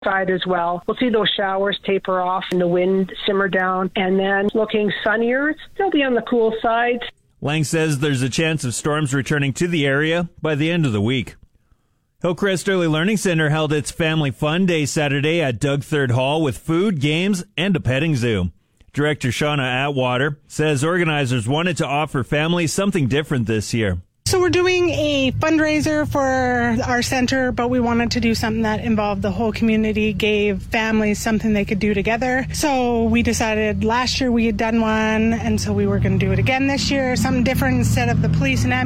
side as well. We'll see those showers taper off and the wind simmer down, and then looking sunnier. Still be on the cool side. Lang says there's a chance of storms returning to the area by the end of the week. Hillcrest Early Learning Center held its Family Fun Day Saturday at Doug Third Hall with food, games, and a petting zoo. Director Shauna Atwater says organizers wanted to offer families something different this year. So we're doing a fundraiser for our center, but we wanted to do something that involved the whole community, gave families something they could do together. So we decided last year we had done one, and so we were going to do it again this year, something different instead of the police and ambulance.